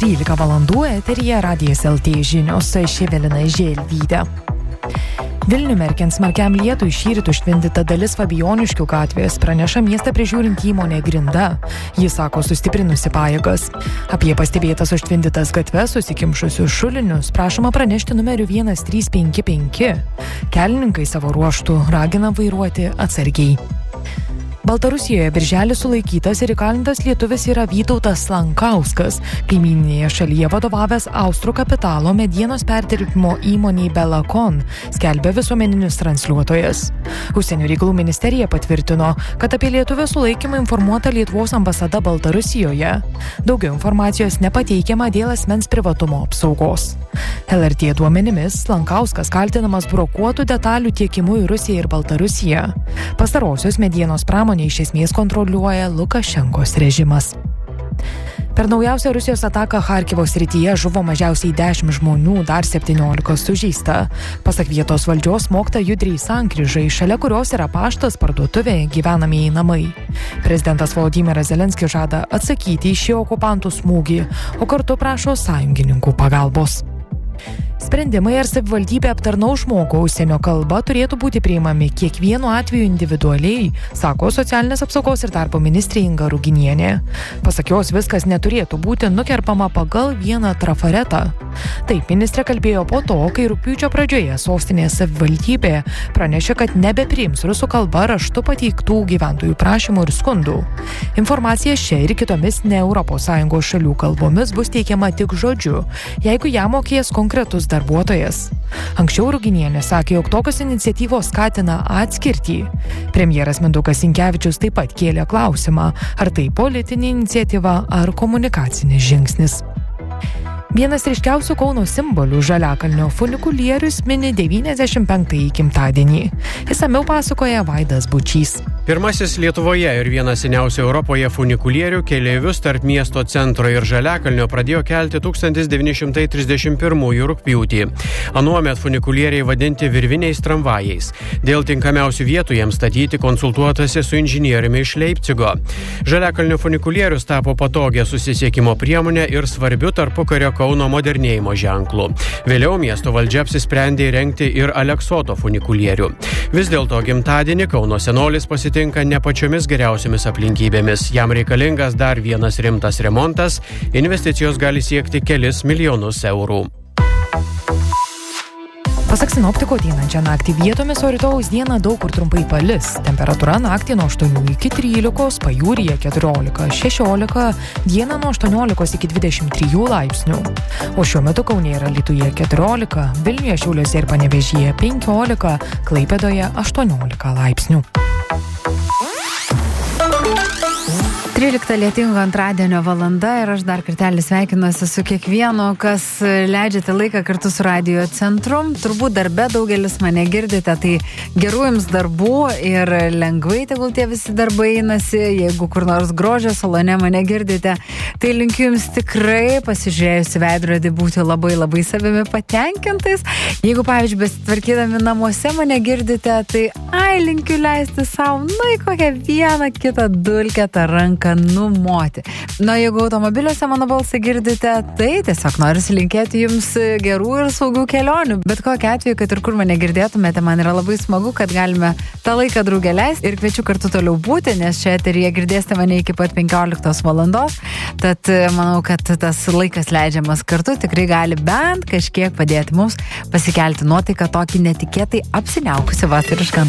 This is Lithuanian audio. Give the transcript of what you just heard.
13 valandų eteryje Radijas LT žinios, aš Evelina Želvytė. Vilnių merkiant smarkiam lietui šįryt užtvindyta dalis Fabijoniškių gatvės, praneša miestą prižiūrint įmonė Grinda. Jis sako sustiprinusi pajėgas. Apie pastebėtas užtvindytas gatves susikimšusius šulinius prašoma pranešti numeriu 1355. Kelininkai savo ruožtų ragina vairuoti atsargiai. Baltarusijoje birželį sulaikytas ir įkalintas lietuvis yra Vytautas Lankauskas, kaimyninėje šalyje vadovavęs Austrų kapitalo medienos perdirbimo įmonei Belakon, skelbia visuomeninis transliuotojas. Užsienio reikalų ministerija patvirtino, kad apie lietuvio sulaikymą informuota Lietuvos ambasada Baltarusijoje. Daugiau informacijos nepateikiama dėl asmens privatumo apsaugos. LRT duomenimis Lankauskas kaltinamas brokuotų detalių tiekimu į Rusiją ir Baltarusiją. Pastarosios medienos pramonę iš esmės kontroliuoja Lukašenkos režimas. Per naujausią Rusijos ataką Charkivo srityje žuvo mažiausiai 10 žmonių, dar 17 sužeista. Pasak vietos valdžios smogta judriai sankryžai, šalia kurios yra paštas, parduotuvė, gyvenamieji namai. Prezidentas Volodymyras Zelenskis žada atsakyti į šį okupantų smūgį, o kartu prašo sąjungininkų pagalbos. Sprendimai ar savivaldybė aptarnaus žmogų užsienio kalba turėtų būti priimami kiekvienu atveju individualiai, sako socialinės apsaugos ir darbo ministrė Inga Ruginienė. Pasak jos, viskas neturėtų būti nukerpama pagal vieną trafaretą. Taip ministrė kalbėjo po to, kai rugpjūčio pradžioje sostinės savivaldybė pranešė, kad nebepriims rusų kalba raštu pateiktų gyventojų prašymų ir skundų. Informacija šia ir kitomis ne ES šalių kalbomis bus teikiama tik žodžiu, jeigu ją mokės konkretus darbuotojas. Anksčiau Ruginienė sakė, jog tokios iniciatyvos skatina atskirtį. Premjeras Mindaugas Sinkevičius taip pat kėlė klausimą, ar tai politinė iniciatyva ar komunikacinis žingsnis. Vienas ryškiausių Kauno simbolių Žaliakalnio funikulierius mini 95-ąjį gimtadienį. Išsamiau pasakoja Vaidas Bučys. Pirmasis Lietuvoje ir vienas seniausių Europoje funikulierių keleivius tarp miesto centro ir Žaliakalnio pradėjo kelti 1931 rugpjūtį. Anuomet funikulieriai vadinti virviniais tramvajais. Dėl tinkamiausių vietų jiems statyti konsultuotasi su inžinieriumi iš Leipcigo. Žaliakalnio funikulierius tapo patogia susisiekimo priemonė ir svarbiu tarpukario Kauno modernėjimo ženklų. Vėliau miesto valdžia apsisprendė įrengti ir Aleksoto funikulierių. Vis dėlto gimtadienį Kauno senolis pasitinka ne pačiomis geriausiamis aplinkybėmis. Jam reikalingas dar vienas rimtas remontas, investicijos gali siekti kelis milijonus eurų. Pasak sinoptikų, ateinančią naktį vietomis, o rytojaus dieną daug kur trumpai palis. Temperatūra naktį nuo 8 iki 13, pajūryje 14-16, dieną nuo 18 iki 23 laipsnių. O šiuo metu Kaune ir Alytuje 14, Vilniuje, Šiauliuose ir Panevėžyje 15, Klaipėdoje 18 laipsnių. 13 lietingo antradienio valanda ir aš dar kartelį sveikinuosi su kiekvienu, kas leidžiate laiką kartu su Radio centru. Turbūt darbe daugelis mane girdite, tai gerų jums darbų ir lengvai tegul tie visi darbai einasi. Jeigu kur nors grožio salone mane girdite, tai linkiu jums tikrai pasižiūrėjus į veidrodį būti labai savimi patenkintais. Jeigu, pavyzdžiui, besitvarkydami namuose mane girdite, tai linkiu leisti savo, į kokią vieną kitą dulketą ranką numoti. Jeigu automobiliuose mano balsą girdite, tai tiesiog noriu linkėti jums gerų ir saugių kelionių. Bet kokiu atveju, kad ir kur mane girdėtumėte, man yra labai smagu, kad galime tą laiką draugę leisti ir kviečiu kartu toliau būti, nes čia eteryje girdėsite mane iki pat 15 valandos. Tad manau, kad tas laikas leidžiamas kartu tikrai gali bent kažkiek padėti mums pasikelti nuotaiką tokį netikėtai apsiniaukusi vasarišką